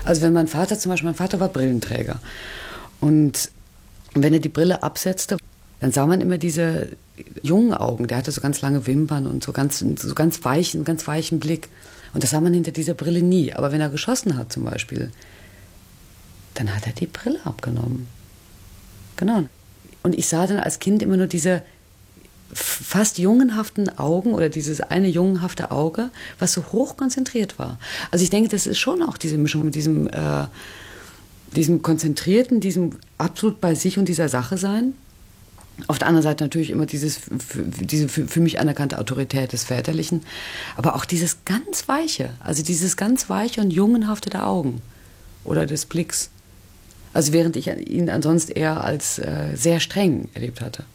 Also wenn mein Vater war Brillenträger. Und wenn er die Brille absetzte, dann sah man immer diese jungen Augen. Der hatte so ganz lange Wimpern und so ganz weichen Blick. Und das sah man hinter dieser Brille nie. Aber wenn er geschossen hat zum Beispiel, dann hat er die Brille abgenommen. Genau. Und ich sah dann als Kind immer nur diese fast jungenhaften Augen oder dieses eine jungenhafte Auge, was so hoch konzentriert war. Also ich denke, das ist schon auch diese Mischung mit diesem konzentrierten, diesem absolut bei sich und dieser Sache sein. Auf der anderen Seite natürlich immer diese für mich anerkannte Autorität des Väterlichen, aber auch dieses ganz Weiche, also dieses ganz Weiche und Jungenhafte der Augen oder des Blicks. Also während ich ihn ansonsten eher als sehr streng erlebt hatte.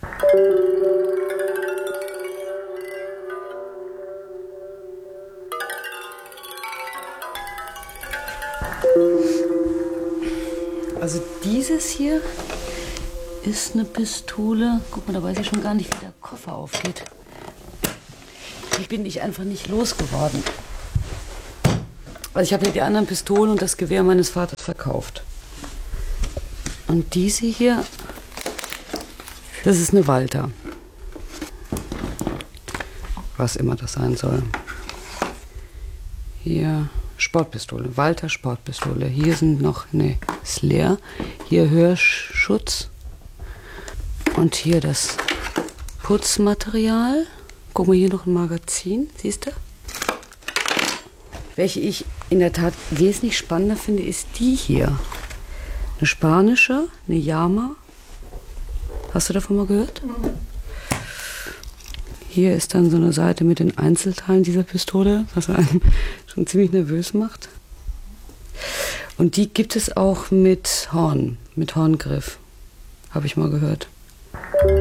Also dieses hier ist eine Pistole. Guck mal, da weiß ich schon gar nicht, wie der Koffer aufgeht. Die bin ich einfach nicht losgeworden. Also ich habe ja die anderen Pistolen und das Gewehr meines Vaters verkauft. Und diese hier, das ist eine Walther. Was immer das sein soll. Hier Sportpistole, Walther Sportpistole. Hier sind noch, ist leer. Hier Hörschutz. Und hier das Putzmaterial. Guck mal, hier noch ein Magazin, siehst du? Welche ich in der Tat wesentlich spannender finde, ist die hier. Eine spanische, eine Yama. Hast du davon mal gehört? Mhm. Hier ist dann so eine Seite mit den Einzelteilen dieser Pistole, was einen schon ziemlich nervös macht. Und die gibt es auch mit Horngriff, habe ich mal gehört.